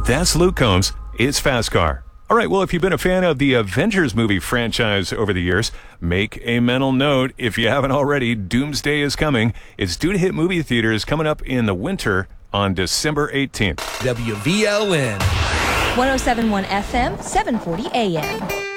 That's Luke Combs. It's Fast Car. All right, well, if you've been a fan of the Avengers movie franchise over the years, make a mental note. If you haven't already, Doomsday is coming. It's due to hit movie theaters coming up in the winter on December 18th. WVLN. 107.1 FM, 740 AM.